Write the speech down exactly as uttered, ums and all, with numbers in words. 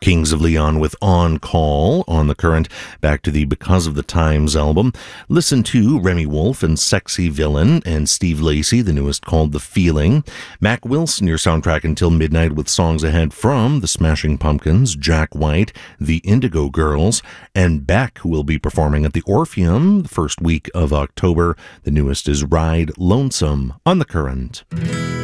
Kings of Leon with On Call on The Current. Back to the Because of the Times album. Listen to Remy Wolf and Sexy Villain and Steve Lacy, the newest called The Feeling. Mac Wilson, your soundtrack until midnight with songs ahead from The Smashing Pumpkins, Jack White, The Indigo Girls, and Beck, who will be performing at the Orpheum the first week of October. The newest is Ride Lonesome on The Current.